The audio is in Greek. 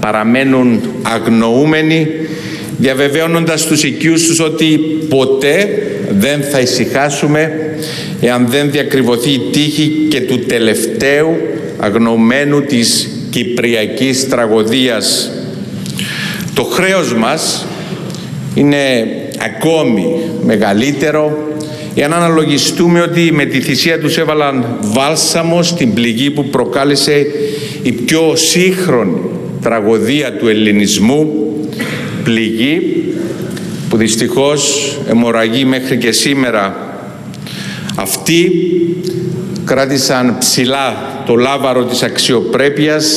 παραμένουν αγνοούμενοι, διαβεβαίωνοντας τους οικείους τους ότι ποτέ δεν θα ησυχάσουμε εάν δεν διακριβωθεί η τύχη και του τελευταίου αγνοωμένου της κυπριακής τραγωδίας. Το χρέος μας είναι ακόμη μεγαλύτερο εάν αναλογιστούμε ότι με τη θυσία τους έβαλαν βάλσαμο στην πληγή που προκάλεσε η πιο σύγχρονη τραγωδία του ελληνισμού, πληγή που δυστυχώς αιμορραγεί μέχρι και σήμερα. Αυτοί κράτησαν ψηλά το λάβαρο της αξιοπρέπειας